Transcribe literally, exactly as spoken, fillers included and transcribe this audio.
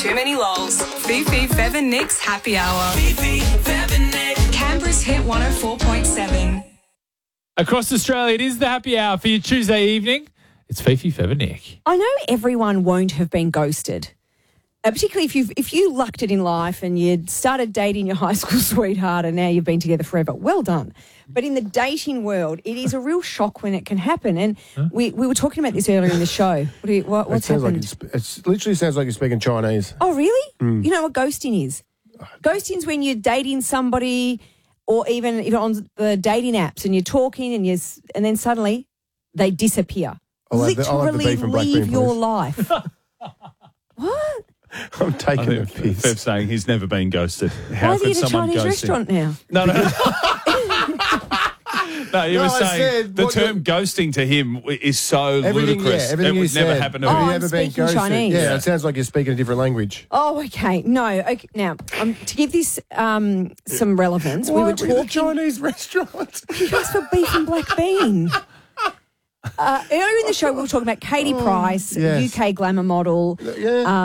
too many lols. Fifi, Fev and Nick's Happy Hour. Fifi, Fev and Nick. Canberra's Hit one oh four point seven. Across Australia, it is the happy hour for your Tuesday evening. It's Fifi, Fev and Nick. I know everyone won't have been ghosted, uh, particularly if you if you lucked it in life and you'd started dating your high school sweetheart and now you've been together forever. Well done. But in the dating world, it is a real shock when it can happen. And huh? we, we were talking about this earlier in the show. What do you, what, what's it happened? Like it's, it literally sounds like you're speaking Chinese. Oh, really? Mm. You know what ghosting is? Ghosting is when you're dating somebody or even if on the dating apps and you're talking and you and then suddenly they disappear. I'll have the, I'll have the Literally beef and leave Blackbean, your please. life. What? I'm taking a piss. Fev's saying he's never been ghosted. How Why are could you at a someone Chinese ghost restaurant him? now? No, no. No, you No, were I saying said, the what term you- ghosting to him is so Everything, ludicrous. yeah, everything it you would never said. happen to Oh, Have him. you I'm ever been speaking ghosted? Chinese. Yeah, Yeah. it sounds like you're speaking a different language. Oh, okay. No. Okay. Now, um, to give this um, some relevance, we were What, we at a talking. Chinese restaurant. You guys for beef and black bean. Uh, earlier in the show, we were talking about Katie Price, yes. U K glamour model. Yeah.